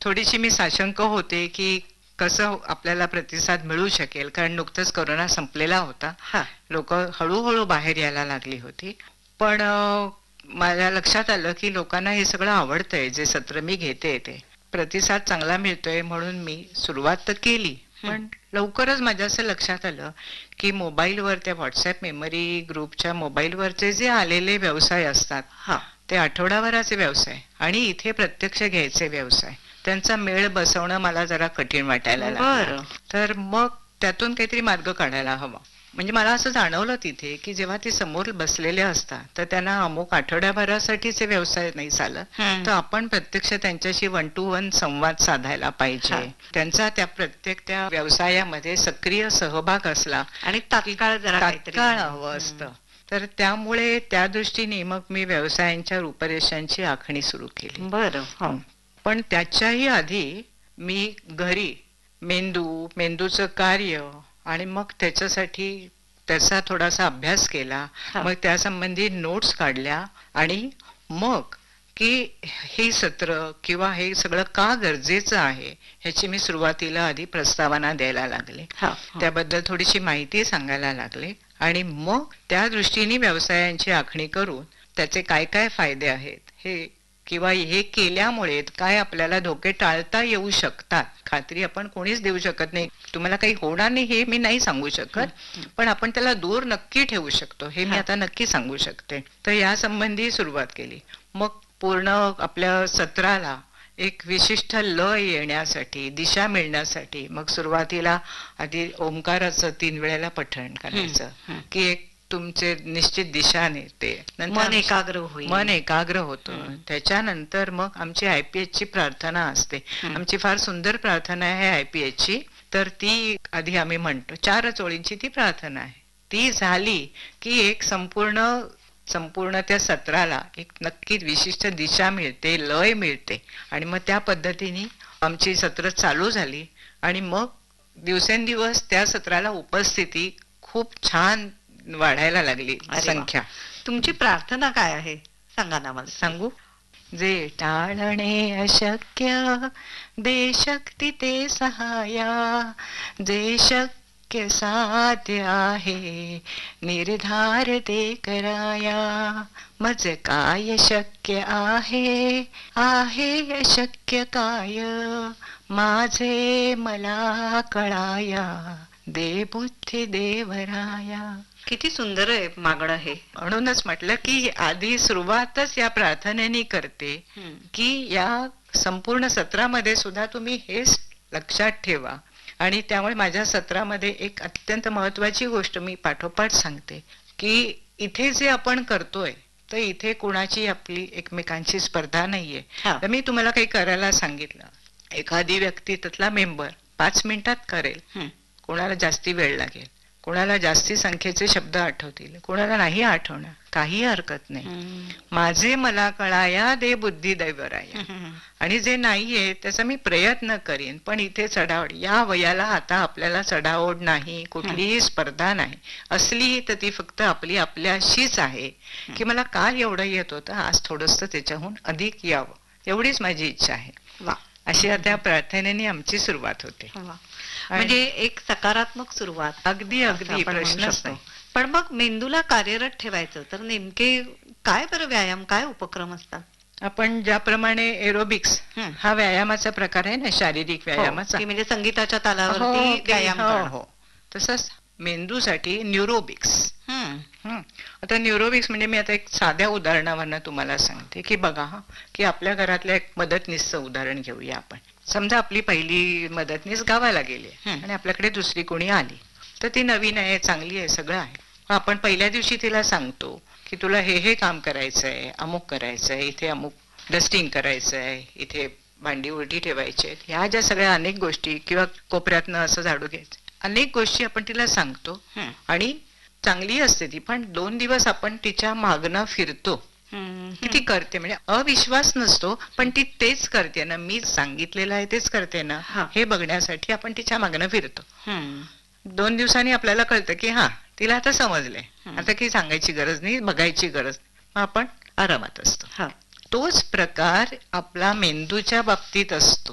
थोडीशी मी साशंक होते की कसं आपल्याला प्रतिसाद मिळू शकेल, कारण नुकतंच कोरोना संपलेला होता. हा. लोक हळूहळू बाहेर यायला लागली होती. पण माझ्या लक्षात आलं की लोकांना हे सगळं आवडतंय, जे सत्र मी घेते ते प्रतिसाद चांगला मिळतोय, म्हणून मी सुरुवात तर केली. पण लवकरच माझ्या असं लक्षात आलं की मोबाईलवर, त्या व्हॉट्सअप मेमरी ग्रुपच्या मोबाईलवरचे जे आलेले व्यवसाय असतात हा. ते आठवडाभराचे व्यवसाय आणि इथे प्रत्यक्ष घ्यायचे व्यवसाय, त्यांचा मेळ बसवणं मला जरा कठीण वाटायला लागलं. तर मग त्यातून काहीतरी मार्ग काढायला हवा. म्हणजे मला असं जाणवलं तिथे की जेव्हा ते समोर बसलेले असतात तर त्यांना अमुक आठवड्याभरासाठीचे व्यवसाय नाही चालत, तर आपण प्रत्यक्ष त्यांच्याशी 1 to 1 संवाद साधायला पाहिजे. त्यांचा त्या प्रत्येक त्या व्यवसायामध्ये सक्रिय सहभाग असला आणि तात्काळ हवं असतं. तर त्यामुळे त्या दृष्टीने मग मी व्यवसायांच्या रूपरेषांची आखणी सुरू केली. बरं. पण त्याच्याही आधी मी घरी मेंदूचं कार्य आणि मग त्याच्यासाठी त्याचा थोडासा अभ्यास केला. मग त्यासंबंधी नोट्स काढल्या आणि मग की हे सत्र किंवा हे सगळं का गरजेचं आहे ह्याची मी सुरुवातीला आधी प्रस्तावना द्यायला लागले. त्याबद्दल थोडीशी माहिती सांगायला लागले आणि मग त्या दृष्टीने व्यवसायांची आखणी करून त्याचे काय काय फायदे आहेत हे, किंवा हे केल्यामुळे काय आपल्याला धोके टाळता येऊ शकतात. खात्री आपण कोणीच देऊ शकत नाही, तुम्हाला काही होणार नाही हे मी नाही सांगू शकत, पण आपण त्याला दूर नक्की ठेवू शकतो हे मी आता नक्की सांगू शकते. तर या संबंधी सुरुवात केली. मग पूर्ण आपल्या सत्राला एक विशिष्ट लय येण्यासाठी, दिशा मिळण्यासाठी मग सुरुवातीला आधी ओंकाराचं 3 वेळेला पठण करायचं की एक तुमचे निश्चित दिशा नेते, मन एकाग्र होतं. त्याच्यानंतर मग आमची IPH ची प्रार्थना असते. आमची फार सुंदर प्रार्थना आहे IPH ची. तर ती आधी आम्ही म्हणतो 4 ओळींची ती प्रार्थना आहे. ती झाली की एक संपूर्ण त्या सत्राला एक नक्की विशिष्ट दिशा मिळते, लय मिळते आणि मग त्या पद्धतीने आमची सत्र चालू झाली. आणि मग दिवसेंदिवस त्या सत्राला उपस्थिती खूप छान वाढायला लागली संख्या. तुमची प्रार्थना काय आहे सांगा ना मला. सांगू? जे टाळणे अशक्य दे शक्ती ते सहाया, जे शक्य साध्य आहे निर्धार ते कराया, मज काय शक्य आहे अशक्य काय, माझे मला कळाया दे बुद्धी देवराया. किती सुंदर आहे मागणं हे. म्हणूनच म्हटलं की आधी सुरुवातच या प्रार्थनेने करते की या संपूर्ण सत्रामध्ये सुद्धा तुम्ही हेच लक्षात ठेवा. आणि त्यामुळे माझ्या सत्रामध्ये एक अत्यंत महत्वाची गोष्ट मी पाठोपाठ सांगते की इथे जे आपण करतोय तर इथे कुणाची आपली एकमेकांची स्पर्धा नाहीये. तर मी तुम्हाला काही करायला सांगितलं, एखादी व्यक्ती त्यातला मेंबर 5 मिनिटात करेल, कोणाला जास्ती वेळ लागेल, कोणाला जास्ती संख्येचे शब्द आठवतील, कोणाला नाही आठवणार, काही हरकत नाही. माझे मला कळाया दे बुद्धी दैवराया. आणि जे नाहीये त्याचा मी प्रयत्न करीन. पण इथे चढाओढ, या वयाला आता आपल्याला चढाओढ नाही, कुठलीही स्पर्धा नाही. असली तर ती फक्त आपल्याशीच आहे की मला काल एवढं येत होतं, आज थोडस त्याच्याहून अधिक यावं, एवढीच माझी इच्छा आहे. अशी त्या प्रार्थनेने आमची सुरुवात होते. म्हणजे एक सकारात्मक सुरुवात. अगदी प्रश्नच नाही. पण मग मेंदूला कार्यरत ठेवायचं तर नेमके काय बरं व्यायाम, काय उपक्रम असतात? आपण ज्याप्रमाणे एरोबिक्स हा व्यायामाचा प्रकार आहे ना, शारीरिक व्यायामाचा, म्हणजे संगीताच्या तालावरती व्यायाम करणं, तसंच मेंदूसाठी न्यूरोबिक्स. आता न्यूरोबिक्स म्हणजे मी आता एक साध्या उदाहरणावरनं तुम्हाला सांगते की बघा की आपल्या घरातल्या एक मदतनीसचं उदाहरण घेऊया आपण. समजा आपली पहिली मदतनीस गावाला गेली आणि आपल्याकडे दुसरी कोणी आली, तर ती नवीन आहे, चांगली आहे, सगळं आहे. आपण पहिल्या दिवशी तिला सांगतो की तुला हे काम करायचंय, अमुक करायचंय, इथे अमुक डस्टिंग करायचंय, इथे भांडी उलटी ठेवायची आहेत, ह्या ज्या सगळ्या अनेक गोष्टी, किंवा कोपऱ्यातनं असं झाडू घ्यायचं, अनेक गोष्टी आपण तिला सांगतो. आणि चांगली असते ती, पण 2 दिवस आपण तिच्या मागणं फिरतो की ती करते, म्हणजे अविश्वास नसतो पण ती तेच करते ना, मी सांगितलेलं आहे तेच करते ना, हे बघण्यासाठी आपण तिच्या मागणं फिरतो. 2 दिवसांनी आपल्याला कळतं की तिला आता समजलंय, आता काही सांगायची गरज नाही, बघायची गरज नाही, मग आपण आरामात असतो. तोच प्रकार आपला मेंदूच्या बाबतीत असतो.